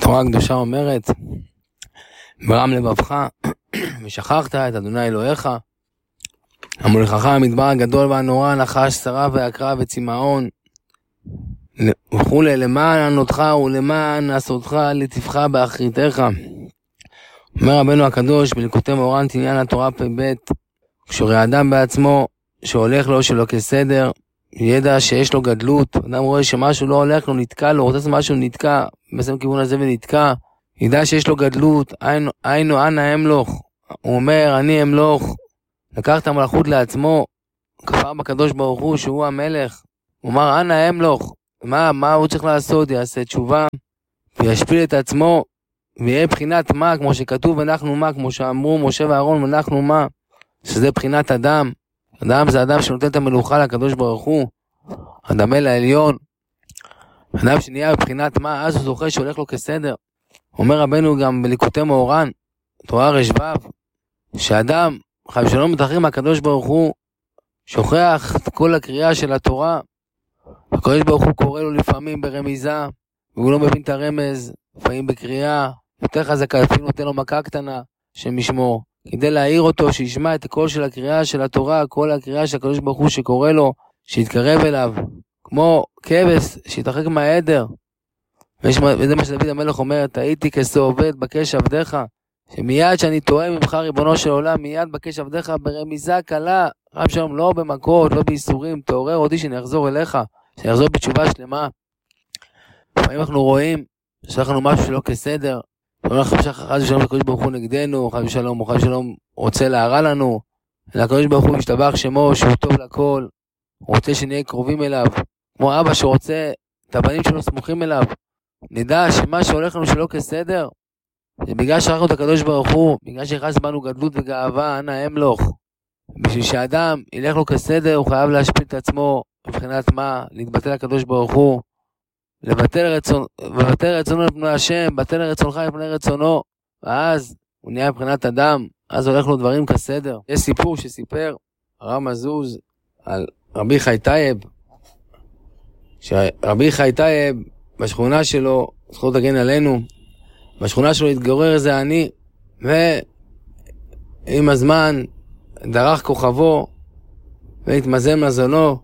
התורה הקדושה אומרת, ברם לבבך, ושכחת את אדוני אלוהיך, המוליכך המדבר הגדול והנורא, נחש, שרף ועקרב וצמאון, וכולי, למען ענותך ולמען עשותך לטבך באחריתך. אומר רבנו הקדוש בליקוטי מורן תעניין התורה פ"ב, כשרואה אדם בעצמו שהולך לו שלא כסדר, ידע שיש לו גדלות. אדם רואה שמשהו לא הולך לו, נתקע לו, רוצה משהו נתקע, בסם כיוון הזה ונתקע, ידע שיש לו גדלות. היינו אנא אמלוך, הוא אומר אני אמלוך, לקח את המלכות לעצמו, כפר בקדוש ברוך הוא שהוא המלך, הוא אומר אנא אמלוך. מה הוא צריך לעשות? יעשה תשובה וישפיל את עצמו ויהיה בחינת מה, כמו שכתוב אנחנו מה, כמו שאמרו משה ואהרון אנחנו מה, שזה בחינת אדם. אדם זה אדם שנותן את המלוכה לקדוש ברוך הוא, אדם אל העליון, אדם שנהיה בבחינת מה, אז הוא זוכה שהולך לו כסדר. אומר רבנו גם בליקוטי מאורן תורה רש"ו, שאדם חייב שלא מתרחק מהקדוש ברוך הוא, שוכח את כל הקריאה של התורה, הקדוש ברוך הוא קורא לו לפעמים ברמיזה והוא לא מבין את הרמז, לפעמים בקריאה יותר חזקה, לפעמים נותן לו מכה קטנה שמשמור, כדי להעיר אותו, שישמע את הקול של הקריאה של התורה, כל הקריאה של הקדוש ברוך הוא שקורא לו, שיתקרב אליו, כמו כבש שיתרחק מהעדר. וזה מה שדוד המלך אומר, תהיתי כשא עובד בקש עבדיך, שמיד שאני טועה ממך ריבונו של עולם, מיד בקש עבדיך ברמיזה קלה, רב שלום, לא במכות, לא בייסורים, תעורר אותי שאני אחזור אליך, שאני אחזור בתשובה שלמה. לפעמים אנחנו רואים שיש לנו משהו שלא כסדר, חס ושלום הקדוש ברוך הוא נגדנו, חס ושלום רוצה להרע לנו, אלא הקדוש ברוך הוא ישתבח שמו שהוא טוב לכל, הוא רוצה שנהיה קרובים אליו, כמו אבא שרוצה את הבנים שלו סמוכים אליו. נדע שמה שהולך לנו שלא כסדר, זה בגלל שרחנו את הקדוש ברוך הוא, בגלל שיחס בנו גדלות וגאווה, אנא אמלוך. בשביל שאדם ילך לו כסדר, הוא חייב להשפיל את עצמו, מבחינת מה? להתבטל לקדוש ברוך הוא, לבטל רצונו לפני השם, בטל רצונך לפני רצונו, ואז הוא נהיה מבחינת אדם, אז הולך לו דברים כסדר. יש סיפור שסיפר הרב מזוז על רבי חי טייב, שרבי חי טייב בשכונה שלו, זכות הגן עלינו, בשכונה שלו התגורר איזה עני, ועם הזמן דרך כוכבו, והתמזל מזונו,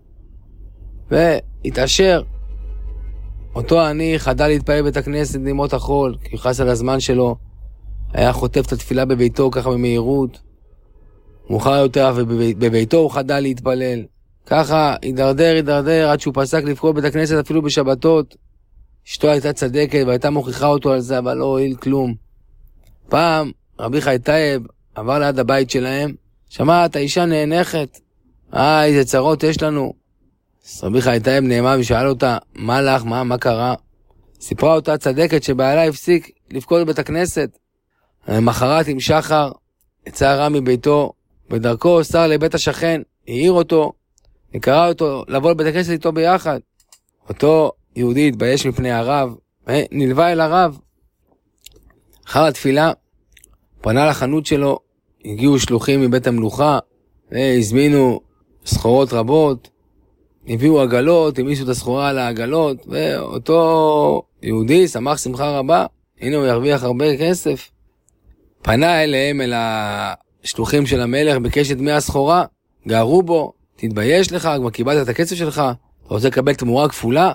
והתעשר. אותו עני חדל להתפלל בית הכנסת לימות החול, כי יחס על הזמן שלו, היה חוטף את התפילה בביתו ככה במהירות, מאוחר יותר בביתו הוא חדל להתפלל, ככה הידרדר עד שהוא פסק לפקוד בית הכנסת אפילו בשבתות. אשתו הייתה צדקת והייתה מוכיחה אותו על זה, אבל לא הועיל כלום. פעם רבי חי טייב עבר ליד הבית שלהם, שמע את האישה נאנחת, איזה צרות יש לנו. אז רבי חי טייב נעמה ושאל אותה, מה לך, מה קרה? סיפרה אותה צדקת שבעלה הפסיק לפקוד בבית הכנסת. למחרת עם שחר יצא רע מביתו, בדרכו שר לבית השכן, העיר אותו, וקרא אותו לבוא לבית הכנסת איתו ביחד. אותו יהודי התבייש מפני הרב, נלווה אל הרב. אחר התפילה, פנה לחנות שלו, הגיעו שלוחים מבית המלוכה, הזמינו סחורות רבות, הביאו עגלות, המיסו את הסחורה על העגלות, ואותו יהודי שמח שמחה רבה, הנה הוא ירוויח הרבה כסף. פנה אליהם, אל השלוחים של המלך, ביקש את דמי הסחורה, גערו בו, תתבייש לך, כבר קיבלת את הכסף שלך, אתה רוצה לקבל תמורה כפולה?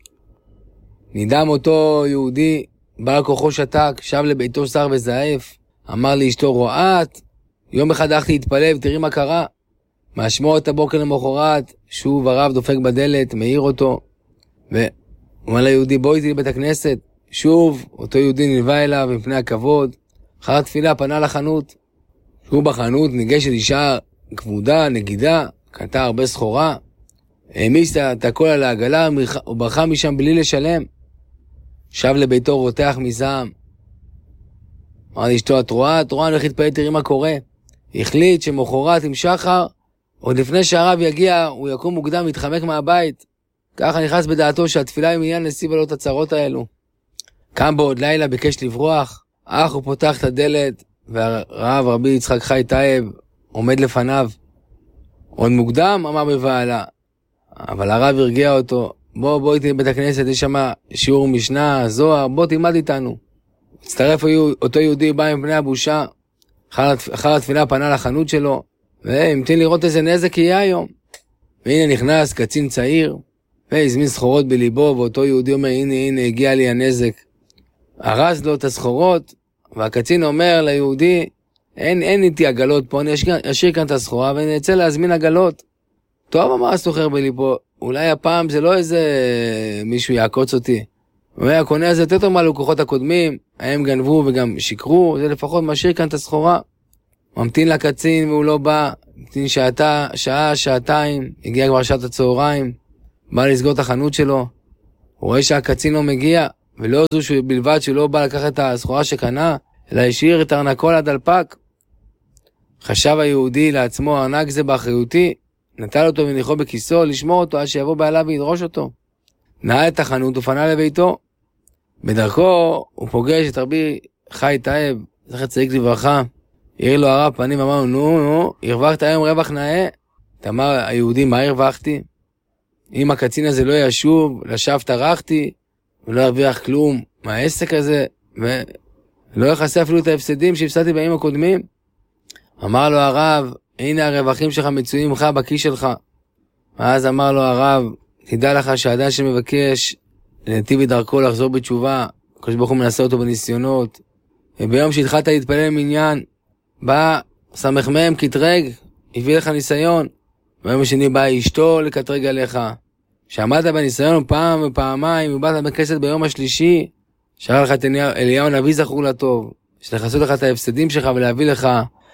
נדהם אותו יהודי, בעל כוחו שתק, שב לביתו שר וזעף, אמר לאשתו רועט, יום אחד הלכתי להתפלל ותראי מה קרה. מהשמורת הבוקר למחרת, שוב הרב דופק בדלת, מעיר אותו, והוא אומר ליהודי בואי איתי לבית הכנסת. שוב אותו יהודי נלווה אליו מפני הכבוד. אחר התפילה פנה לחנות, שוב בחנות ניגשת אישה כבודה, נגידה, קנתה הרבה סחורה, העמיסה את הכל על העגלה וברחה משם בלי לשלם. שב לביתו רותח מזעם, אמר לאשתו, את רואה, אני הולך להתפלל, תראי מה קורה. החליט שמחרת עם שחר, עוד לפני שהרב יגיע, הוא יקום מוקדם ויתחמק מהבית. ככה נכנס בדעתו שהתפילה עם עניין נסיבה לו את הצרות האלו. קם בעוד לילה, ביקש לברוח, אך הוא פותח את הדלת, והרב רבי יצחק חי טייב עומד לפניו. עוד מוקדם, אמר בבעלה. אבל הרב הרגיע אותו, בוא איתי לבית הכנסת, יש שם שיעור משנה, זוהר, בוא תלמד איתנו. הצטרף אותו יהודי בא עם פני הבושה, אחר התפילה פנה לחנות שלו, והמתין לראות איזה נזק יהיה היום. והנה נכנס קצין צעיר, והזמין סחורות בליבו, ואותו יהודי אומר, הנה הגיע לי הנזק. הרס לו את הסחורות, והקצין אומר ליהודי, אין איתי עגלות פה, אני אשאיר כאן את הסחורה, ואני אצא להזמין עגלות. טוב, אמר הסוחר בליבו, אולי הפעם זה לא איזה מישהו יעקוץ אותי. והקונה הזה יותר טוב מהלקוחות הקודמים, הם גנבו וגם שיקרו, זה לפחות משאיר כאן את הסחורה. ממתין לקצין והוא לא בא, ממתין שעה, שעתיים, הגיע כבר שעת הצהריים, בא לסגור את החנות שלו, הוא רואה שהקצין לא מגיע, ולא זו בלבד שהוא לא בא לקחת את הסחורה שקנה, אלא השאיר את ארנקו על הדלפק. חשב היהודי לעצמו, הארנק זה באחריותי, נטל אותו וניחו בכיסו, לשמור אותו עד שיבוא בעליו וידרוש אותו. נעל את החנות ופנה לביתו. בדרכו הוא פוגש את רבי חי טייב, זכר צדיק לברכה, העיר לו הרב פנים ואמר, נו, הרווחת היום רווח נאה. אמר היהודי, מה הרווחתי? אם הקצין הזה לא ישוב, לשווא טרחתי, ולא הרוויח כלום מהעסק הזה, ולא יחסה אפילו את ההפסדים שהפסדתי בימים הקודמים. אמר לו הרב, הנה הרווחים שלך מצויים לך בכיס שלך. אז אמר לו הרב, תדע לך שהאדם שמבקש לנתיב את דרכו לחזור בתשובה, הקדוש ברוך הוא מנסה אותו בניסיונות, וביום שהתחלת להתפלל מניין, בא סמך מהם קטרג, הביא לך ניסיון, ביום השני בא אשתו לקטרג עליך, שעמדת בניסיון פעם ופעמיים, ובאת בכסת ביום השלישי, שאל לך את אליהו הנביא זכור לטוב, שלחסות לך את ההפסדים שלך ולהביא לך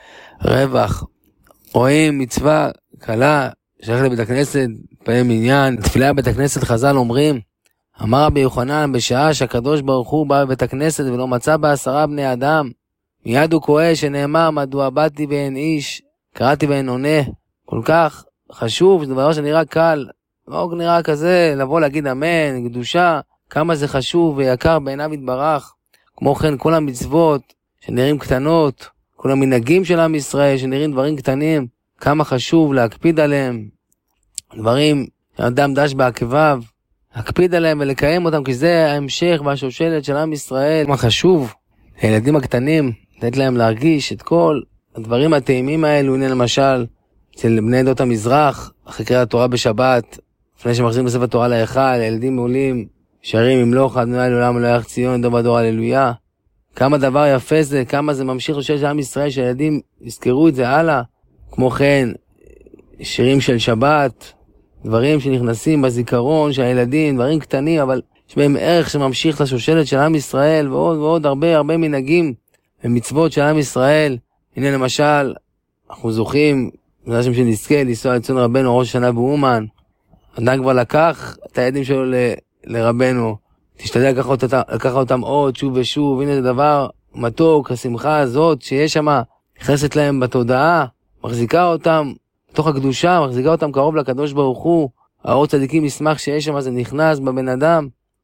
רווח. רואים מצווה קלה, שהלך לבית הכנסת, פעם מניין, תפילה בבית הכנסת חז"ל אומרים, אמר רבי יוחנן, בשעה שהקדוש ברוך הוא בא בבית הכנסת ולא מצא בה 10 בני אדם, מיד הוא כועס שנאמר, מדוע באתי ואין איש, קראתי ואין עונה. כל כך חשוב, זה דבר שנראה קל, לא נראה כזה, לבוא להגיד אמן, קדושה, כמה זה חשוב ויקר בעיניו יתברך. כמו כן כל המצוות שנראים קטנות, כל המנהגים של עם ישראל שנראים דברים קטנים, כמה חשוב להקפיד עליהם, דברים שאדם דש בעקביו, להקפיד עליהם ולקיים אותם, כי זה ההמשך והשושלת של עם ישראל. מה חשוב, הילדים הקטנים, לתת להם להרגיש את כל הדברים הטעימים האלו. הנה למשל, אצל בני עדות המזרח, אחרי קריאת התורה בשבת, לפני שמחזירים בספר התורה להיכל, הילדים עולים, שרים ימלוך אדוני לעולם אלוהי ציון, דור ודור הללויה. כמה דבר יפה זה, כמה זה ממשיך לשושלת של עם ישראל, שהילדים יזכרו את זה הלאה. כמו כן, שירים של שבת, דברים שנכנסים בזיכרון של הילדים, דברים קטנים, אבל יש בהם ערך שממשיך לשושלת של עם ישראל, ועוד ועוד הרבה מנהגים ומצוות של עם ישראל. הנה למשל, אנחנו זוכים, אנשים שנזכה לנסוע לציון רבנו ראש השנה באומן, אדם כבר לקח את הילדים שלו לרבנו, תשתדל לקחת אותם עוד שוב ושוב. הנה זה דבר מתוק, השמחה הזאת שיש שם, נכנסת להם בתודעה, מחזיקה אותם בתוך הקדושה, מחזיקה אותם קרוב לקדוש ברוך הוא. האור צדיקים ישמח שיש שם, זה נכנס בבן אדם.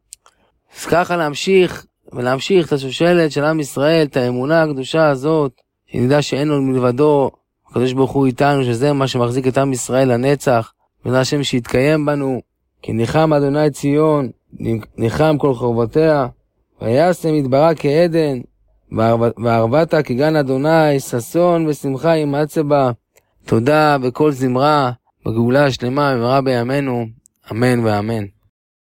אז ככה להמשיך את השושלת של עם ישראל, את האמונה הקדושה הזאת, שנדע שאין לו מלבדו, הקדוש ברוך הוא איתנו, שזה מה שמחזיק את עם ישראל לנצח, ונדע השם שיתקיים בנו, כי ניחם אדוני ציון, ניחם כל חורבותיה, ויעשם יתברך כעדן, וערבת כגן אדוני, ששון ושמחה ימצא בה. תודה וכל זמרה, בגאולה השלמה במהרה בימינו, אמן ואמן.